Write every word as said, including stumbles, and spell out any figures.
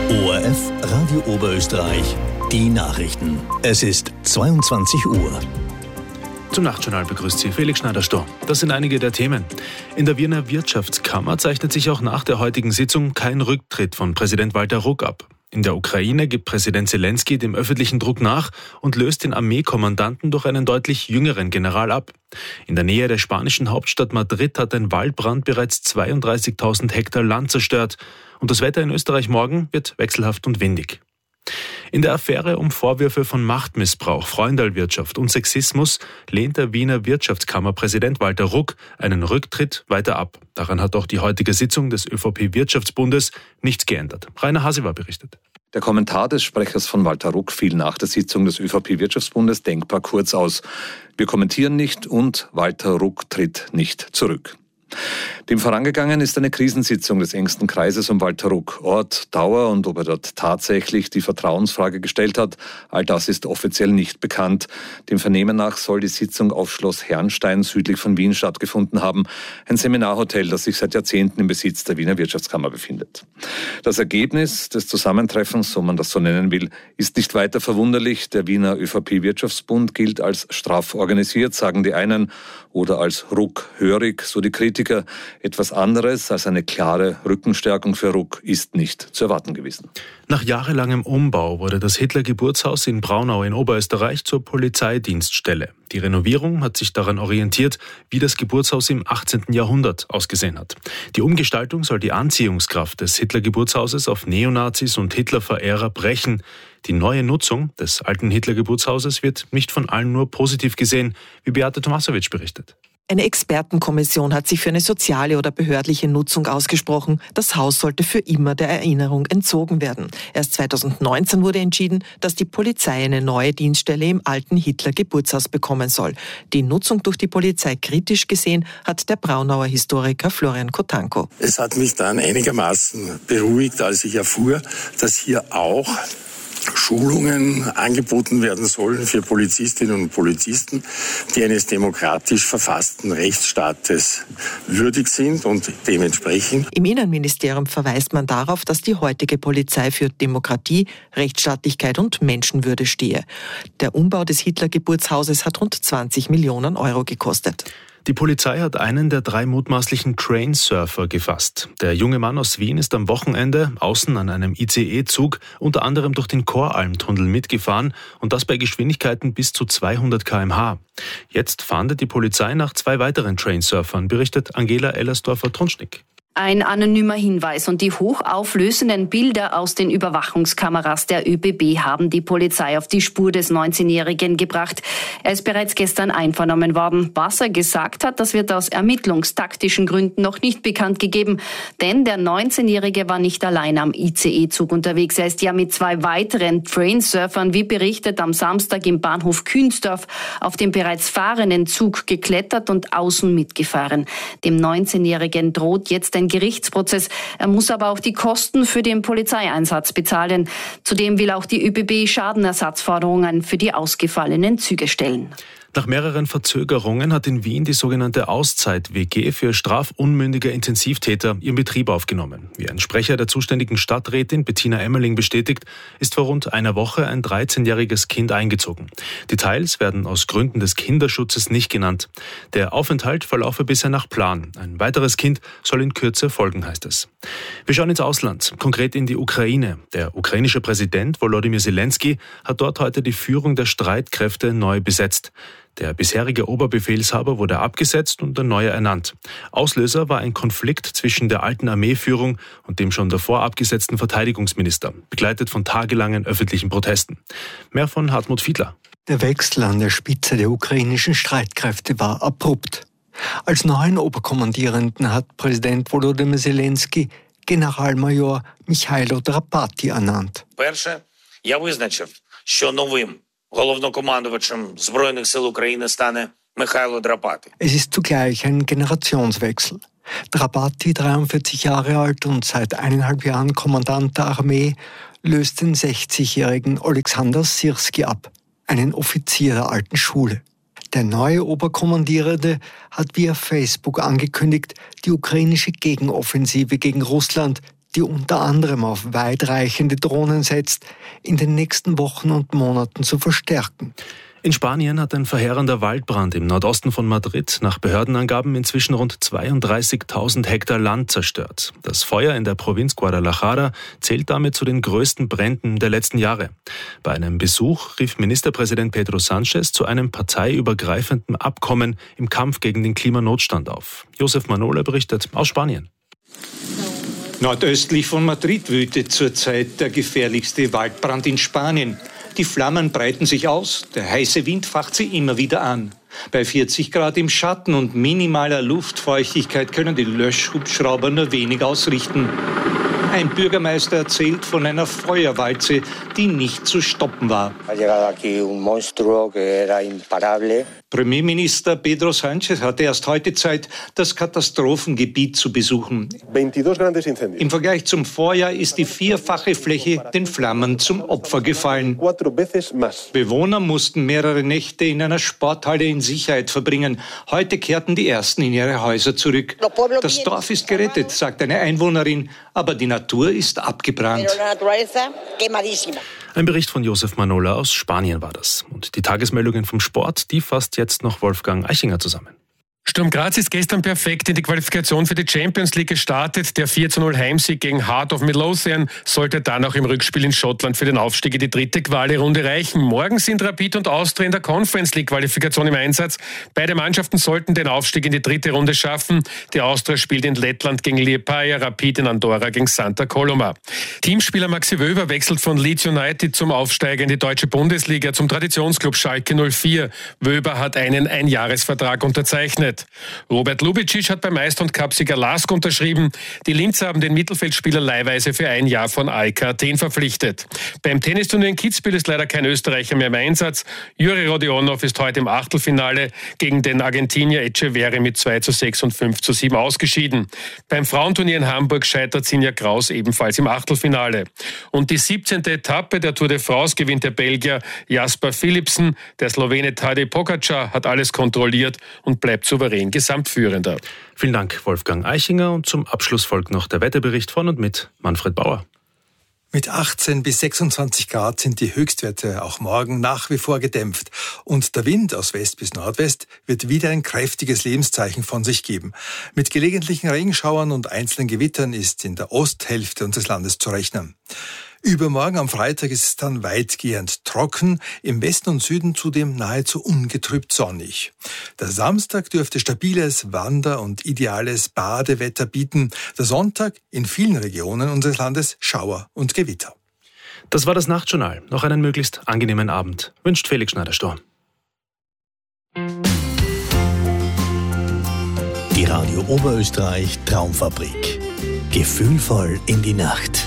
O R F Radio Oberösterreich, die Nachrichten. Es ist zweiundzwanzig Uhr. Zum Nachtjournal begrüßt Sie Felix Schneider-Stor. Das sind einige der Themen. In der Wiener Wirtschaftskammer zeichnet sich auch nach der heutigen Sitzung kein Rücktritt von Präsident Walter Ruck ab. In der Ukraine gibt Präsident Zelensky dem öffentlichen Druck nach und löst den Armeekommandanten durch einen deutlich jüngeren General ab. In der Nähe der spanischen Hauptstadt Madrid hat ein Waldbrand bereits zweiunddreißigtausend Hektar Land zerstört. Und das Wetter in Österreich morgen wird wechselhaft und windig. In der Affäre um Vorwürfe von Machtmissbrauch, Freundalwirtschaft und Sexismus lehnt der Wiener Wirtschaftskammerpräsident Walter Ruck einen Rücktritt weiter ab. Daran hat auch die heutige Sitzung des ÖVP-Wirtschaftsbundes nichts geändert. Rainer Hasewa berichtet. Der Kommentar des Sprechers von Walter Ruck fiel nach der Sitzung des ÖVP-Wirtschaftsbundes denkbar kurz aus. Wir kommentieren nicht und Walter Ruck tritt nicht zurück. Dem vorangegangen ist eine Krisensitzung des engsten Kreises um Walter Ruck. Ort, Dauer und ob er dort tatsächlich die Vertrauensfrage gestellt hat, all das ist offiziell nicht bekannt. Dem Vernehmen nach soll die Sitzung auf Schloss Herrnstein südlich von Wien stattgefunden haben. Ein Seminarhotel, das sich seit Jahrzehnten im Besitz der Wiener Wirtschaftskammer befindet. Das Ergebnis des Zusammentreffens, so man das so nennen will, ist nicht weiter verwunderlich. Der Wiener ÖVP-Wirtschaftsbund gilt als straff organisiert, sagen die einen, oder als ruckhörig, so die Kritiker. Etwas anderes als eine klare Rückenstärkung für Ruck ist nicht zu erwarten gewesen. Nach jahrelangem Umbau wurde das Hitler-Geburtshaus in Braunau in Oberösterreich zur Polizeidienststelle. Die Renovierung hat sich daran orientiert, wie das Geburtshaus im achtzehnten Jahrhundert ausgesehen hat. Die Umgestaltung soll die Anziehungskraft des Hitler-Geburtshauses auf Neonazis und Hitlerverehrer brechen. Die neue Nutzung des alten Hitler-Geburtshauses wird nicht von allen nur positiv gesehen, wie Beate Tomasowitsch berichtet. Eine Expertenkommission hat sich für eine soziale oder behördliche Nutzung ausgesprochen. Das Haus sollte für immer der Erinnerung entzogen werden. Erst zweitausendneunzehn wurde entschieden, dass die Polizei eine neue Dienststelle im alten Hitler-Geburtshaus bekommen soll. Die Nutzung durch die Polizei kritisch gesehen hat der Braunauer Historiker Florian Kotanko. Es hat mich dann einigermaßen beruhigt, als ich erfuhr, dass hier auch Schulungen angeboten werden sollen für Polizistinnen und Polizisten, die eines demokratisch verfassten Rechtsstaates würdig sind und dementsprechend. Im Innenministerium verweist man darauf, dass die heutige Polizei für Demokratie, Rechtsstaatlichkeit und Menschenwürde stehe. Der Umbau des Hitler-Geburtshauses hat rund zwanzig Millionen Euro gekostet. Die Polizei hat einen der drei mutmaßlichen Trainsurfer gefasst. Der junge Mann aus Wien ist am Wochenende außen an einem I C E-Zug unter anderem durch den Koralmtunnel mitgefahren und das bei Geschwindigkeiten bis zu zweihundert Kilometer pro Stunde. Jetzt fahndet die Polizei nach zwei weiteren Trainsurfern, berichtet Angela Ellersdorfer-Tronschnick. Ein anonymer Hinweis und die hochauflösenden Bilder aus den Überwachungskameras der Ö B B haben die Polizei auf die Spur des neunzehnjährigen gebracht. Er ist bereits gestern einvernommen worden. Was er gesagt hat, das wird aus ermittlungstaktischen Gründen noch nicht bekannt gegeben. Denn der neunzehnjährige war nicht allein am I C E-Zug unterwegs. Er ist ja mit zwei weiteren Trainsurfern, wie berichtet, am Samstag im Bahnhof Künsdorf auf den bereits fahrenden Zug geklettert und außen mitgefahren. Dem neunzehnjährigen droht jetzt ein Gerichtsprozess. Er muss aber auch die Kosten für den Polizeieinsatz bezahlen. Zudem will auch die Ö B B Schadenersatzforderungen für die ausgefallenen Züge stellen. Nach mehreren Verzögerungen hat in Wien die sogenannte Auszeit-W G für strafunmündige Intensivtäter ihren Betrieb aufgenommen. Wie ein Sprecher der zuständigen Stadträtin Bettina Emmerling bestätigt, ist vor rund einer Woche ein dreizehnjähriges Kind eingezogen. Details werden aus Gründen des Kinderschutzes nicht genannt. Der Aufenthalt verlaufe bisher nach Plan. Ein weiteres Kind soll in Kürze folgen, heißt es. Wir schauen ins Ausland, konkret in die Ukraine. Der ukrainische Präsident Volodymyr Zelensky hat dort heute die Führung der Streitkräfte neu besetzt. Der bisherige Oberbefehlshaber wurde abgesetzt und der neue ernannt. Auslöser war ein Konflikt zwischen der alten Armeeführung und dem schon davor abgesetzten Verteidigungsminister, begleitet von tagelangen öffentlichen Protesten. Mehr von Hartmut Fiedler. Der Wechsel an der Spitze der ukrainischen Streitkräfte war abrupt. Als neuen Oberkommandierenden hat Präsident Volodymyr Zelensky Generalmajor Michailo Drapati ernannt. Перше, я визначив, що новим головнокомандувачем Збройних сил України стане Михайло Драпати. Es ist zugleich ein Generationswechsel. Drapati, dreiundvierzig Jahre alt und seit eineinhalb Jahren Kommandant der Armee, löst den sechzigjährigen Oleksandr Syrski ab, einen Offizier der alten Schule. Der neue Oberkommandierende hat via Facebook angekündigt, die ukrainische Gegenoffensive gegen Russland die unter anderem auf weitreichende Drohnen setzt, in den nächsten Wochen und Monaten zu verstärken. In Spanien hat ein verheerender Waldbrand im Nordosten von Madrid nach Behördenangaben inzwischen rund zweiunddreißigtausend Hektar Land zerstört. Das Feuer in der Provinz Guadalajara zählt damit zu den größten Bränden der letzten Jahre. Bei einem Besuch rief Ministerpräsident Pedro Sánchez zu einem parteiübergreifenden Abkommen im Kampf gegen den Klimanotstand auf. Josef Manola berichtet aus Spanien. Nordöstlich von Madrid wütet zurzeit der gefährlichste Waldbrand in Spanien. Die Flammen breiten sich aus, der heiße Wind facht sie immer wieder an. Bei vierzig Grad im Schatten und minimaler Luftfeuchtigkeit können die Löschhubschrauber nur wenig ausrichten. Ein Bürgermeister erzählt von einer Feuerwalze, die nicht zu stoppen war. Premierminister Pedro Sánchez hatte erst heute Zeit, das Katastrophengebiet zu besuchen. Im Vergleich zum Vorjahr ist die vierfache Fläche den Flammen zum Opfer gefallen. Bewohner mussten mehrere Nächte in einer Sporthalle in Sicherheit verbringen. Heute kehrten die Ersten in ihre Häuser zurück. Das Dorf ist gerettet, sagt eine Einwohnerin, aber die Natur ist abgebrannt. Ein Bericht von Josef Manola aus Spanien war das. Und die Tagesmeldungen vom Sport, die fasst jetzt noch Wolfgang Eichinger zusammen. Sturm Graz ist gestern perfekt in die Qualifikation für die Champions League gestartet. Der vier zu null Heimsieg gegen Heart of Midlothian sollte dann auch im Rückspiel in Schottland für den Aufstieg in die dritte Quali-Runde reichen. Morgen sind Rapid und Austria in der Conference League Qualifikation im Einsatz. Beide Mannschaften sollten den Aufstieg in die dritte Runde schaffen. Die Austria spielt in Lettland gegen Liepaja, Rapid in Andorra gegen Santa Coloma. Teamspieler Maxi Wöber wechselt von Leeds United zum Aufsteiger in die deutsche Bundesliga, zum Traditionsclub Schalke null vier. Wöber hat einen Einjahresvertrag unterzeichnet. Robert Lubicic hat beim Meister- und Cupsieger Lask unterschrieben. Die Linzer haben den Mittelfeldspieler leihweise für ein Jahr von A E K Athen verpflichtet. Beim Tennisturnier in Kitzbühel ist leider kein Österreicher mehr im Einsatz. Juri Rodionov ist heute im Achtelfinale gegen den Argentinier Echeverri mit zwei zu sechs und fünf zu sieben ausgeschieden. Beim Frauenturnier in Hamburg scheitert Sinja Kraus ebenfalls im Achtelfinale. Und die siebzehnte Etappe der Tour de France gewinnt der Belgier Jasper Philipsen. Der Slowene Tadej Pogačar hat alles kontrolliert und bleibt souverän Gesamtführender. Vielen Dank, Wolfgang Eichinger. Und zum Abschluss folgt noch der Wetterbericht von und mit Manfred Bauer. Mit achtzehn bis sechsundzwanzig Grad sind die Höchstwerte auch morgen nach wie vor gedämpft. Und der Wind aus West bis Nordwest wird wieder ein kräftiges Lebenszeichen von sich geben. Mit gelegentlichen Regenschauern und einzelnen Gewittern ist in der Osthälfte unseres Landes zu rechnen. Übermorgen am Freitag ist es dann weitgehend trocken, im Westen und Süden zudem nahezu ungetrübt sonnig. Der Samstag dürfte stabiles Wander- und ideales Badewetter bieten. Der Sonntag in vielen Regionen unseres Landes Schauer und Gewitter. Das war das Nachtjournal. Noch einen möglichst angenehmen Abend. Wünscht Felix Schneider-Sturm. Die Radio Oberösterreich Traumfabrik. Gefühlvoll in die Nacht.